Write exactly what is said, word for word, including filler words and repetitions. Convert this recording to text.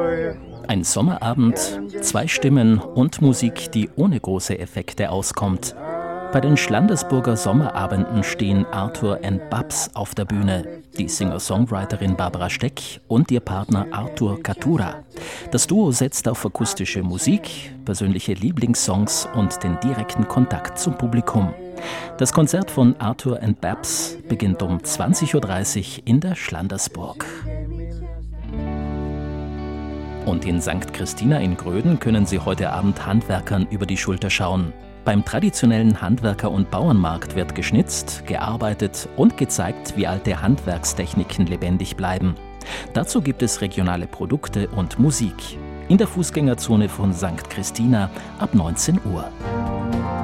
Ein Sommerabend, zwei Stimmen und Musik, die ohne große Effekte auskommt. Bei den Schlandersburger Sommerabenden stehen Arthur and Babs auf der Bühne, die Singer-Songwriterin Barbara Steck und ihr Partner Arthur Katura. Das Duo setzt auf akustische Musik, persönliche Lieblingssongs und den direkten Kontakt zum Publikum. Das Konzert von Arthur and Babs beginnt um zwanzig Uhr dreißig in der Schlandersburg. Und in Sankt Christina in Gröden können Sie heute Abend Handwerkern über die Schulter schauen. Beim traditionellen Handwerker- und Bauernmarkt wird geschnitzt, gearbeitet und gezeigt, wie alte Handwerkstechniken lebendig bleiben. Dazu gibt es regionale Produkte und Musik. In der Fußgängerzone von Sankt Christina ab neunzehn Uhr.